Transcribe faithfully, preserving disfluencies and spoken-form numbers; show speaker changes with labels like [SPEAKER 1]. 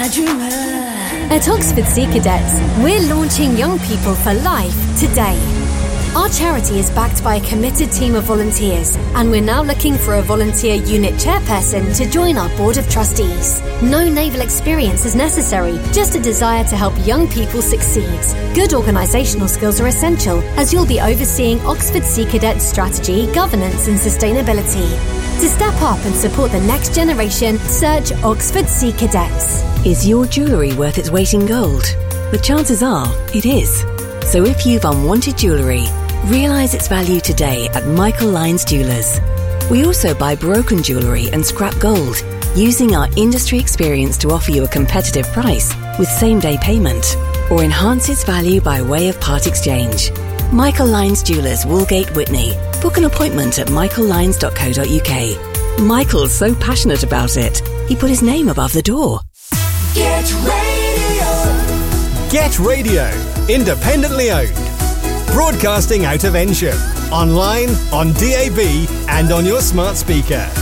[SPEAKER 1] At Oxford Sea Cadets, we're launching Young People for Life today. Our charity is backed by a committed team of volunteers, and we're now looking for a volunteer unit chairperson to join our board of trustees. No naval experience is necessary, just a desire to help young people succeed. Good organisational skills are essential, as you'll be overseeing Oxford Sea Cadets strategy, governance and sustainability. To step up and support the next generation, search Oxford Sea Cadets.
[SPEAKER 2] Is your jewellery worth its weight in gold? The chances are it is. So if you've unwanted jewellery, realise its value today at Michael Lyons Jewellers. We also buy broken jewellery and scrap gold, using our industry experience to offer you a competitive price with same-day payment, or enhance its value by way of part exchange. Michael Lyons Jewellers, Woolgate, Whitney. Book an appointment at michael lyons dot co dot uk. Michael's so passionate about it, he put his name above the door.
[SPEAKER 3] Get Radio.
[SPEAKER 4] Get Radio. Independently owned. Broadcasting out of Ensham. Online, on D A B and on your smart speaker.